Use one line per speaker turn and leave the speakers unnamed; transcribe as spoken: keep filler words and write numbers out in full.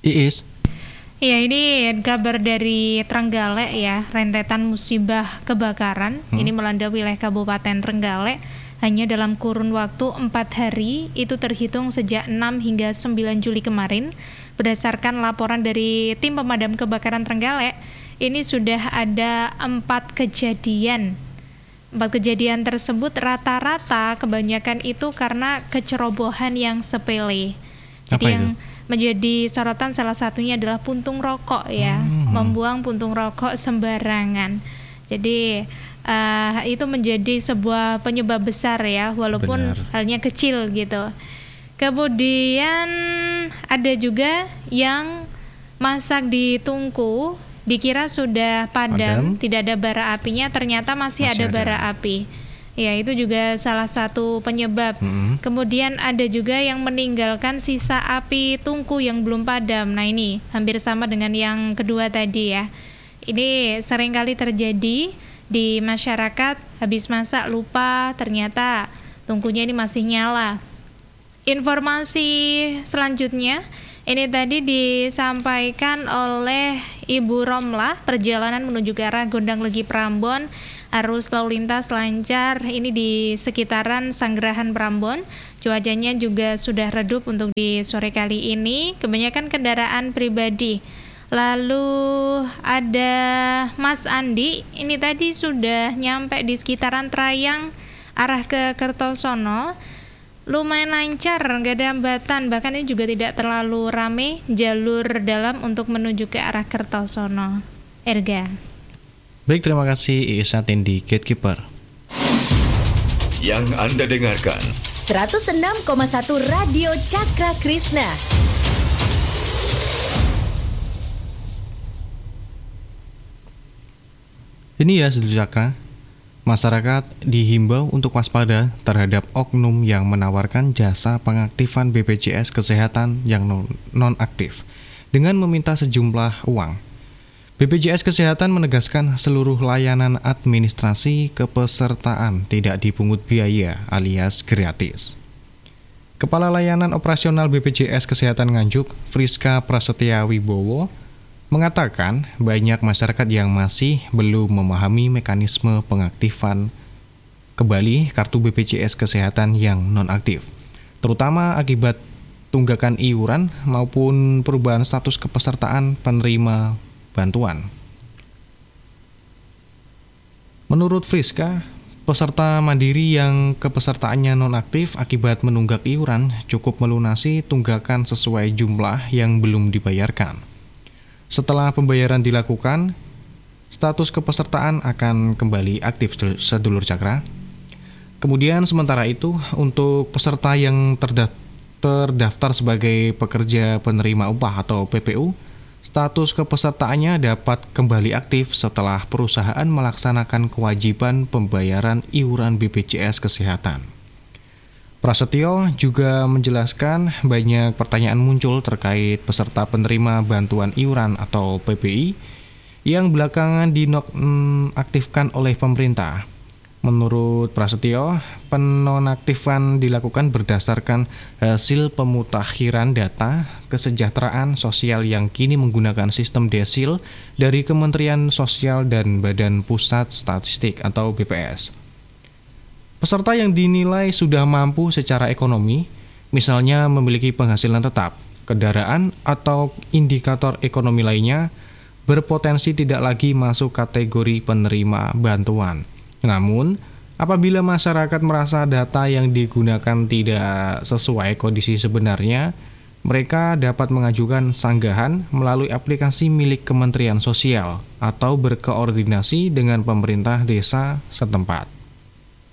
Iis.
Ya, ini kabar dari Trenggalek ya, rentetan musibah kebakaran hmm. ini melanda wilayah Kabupaten Trenggalek hanya dalam kurun waktu empat hari, itu terhitung sejak enam hingga sembilan Juli kemarin. Berdasarkan laporan dari tim pemadam kebakaran Trenggalek, ini sudah ada empat kejadian. Empat kejadian tersebut rata-rata kebanyakan itu karena kecerobohan yang sepele. Jadi
Apa
yang
itu?
menjadi sorotan salah satunya adalah puntung rokok ya, hmm. membuang puntung rokok sembarangan. Jadi uh, itu menjadi sebuah penyebab besar ya, walaupun
Benar.
halnya kecil gitu. Kemudian ada juga yang masak di tungku, dikira sudah padam, padam. tidak ada bara apinya, ternyata masih, masih ada, ada bara api. Ya, itu juga salah satu penyebab. Hmm. Kemudian ada juga yang meninggalkan sisa api tungku yang belum padam. Nah, ini hampir sama dengan yang kedua tadi ya. Ini seringkali terjadi di masyarakat, habis masak lupa ternyata tungkunya ini masih nyala. Informasi selanjutnya ini tadi disampaikan oleh Ibu Romlah, perjalanan menuju ke arah Gondang Legi Prambon. Arus lalu lintas lancar ini di sekitaran Sanggerahan Prambon. Cuacanya juga sudah redup untuk di sore kali ini. Kebanyakan kendaraan pribadi. Lalu ada Mas Andi, ini tadi sudah nyampe di sekitaran Trayang arah ke Kertosono. Lumayan lancar, nggak ada hambatan. Bahkan ini juga tidak terlalu rame jalur dalam untuk menuju ke arah Kertosono. Erga.
Baik, terima kasih Iis Satin di Gatekeeper.
Yang Anda dengarkan
seratus enam koma satu Radio Cakra Krisna.
Ini ya Saudara Cakra, masyarakat dihimbau untuk waspada terhadap oknum yang menawarkan jasa pengaktifan B P J S Kesehatan yang non-aktif dengan meminta sejumlah uang. B P J S Kesehatan menegaskan seluruh layanan administrasi kepesertaan tidak dipungut biaya alias gratis. Kepala Layanan Operasional B P J S Kesehatan Nganjuk, Friska Prasetya Wibowo, mengatakan banyak masyarakat yang masih belum memahami mekanisme pengaktifan kembali kartu B P J S Kesehatan yang non-aktif, terutama akibat tunggakan iuran maupun perubahan status kepesertaan penerima bantuan. Menurut Friska, peserta mandiri yang kepesertaannya nonaktif akibat menunggak iuran cukup melunasi tunggakan sesuai jumlah yang belum dibayarkan. Setelah pembayaran dilakukan, status kepesertaan akan kembali aktif sedulur Cakra. Kemudian sementara itu, untuk peserta yang terda- terdaftar sebagai pekerja penerima upah atau P P U, status kepesertaannya dapat kembali aktif setelah perusahaan melaksanakan kewajiban pembayaran iuran B P J S Kesehatan. Prasetyo juga menjelaskan banyak pertanyaan muncul terkait peserta penerima bantuan iuran atau P P I yang belakangan dinonaktifkan oleh pemerintah. Menurut Prasetyo, penonaktifan dilakukan berdasarkan hasil pemutakhiran data kesejahteraan sosial yang kini menggunakan sistem desil dari Kementerian Sosial dan Badan Pusat Statistik atau B P S. Peserta yang dinilai sudah mampu secara ekonomi, misalnya memiliki penghasilan tetap, kendaraan, atau indikator ekonomi lainnya, berpotensi tidak lagi masuk kategori penerima bantuan. Namun, apabila masyarakat merasa data yang digunakan tidak sesuai kondisi sebenarnya, mereka dapat mengajukan sanggahan melalui aplikasi milik Kementerian Sosial atau berkoordinasi dengan pemerintah desa setempat.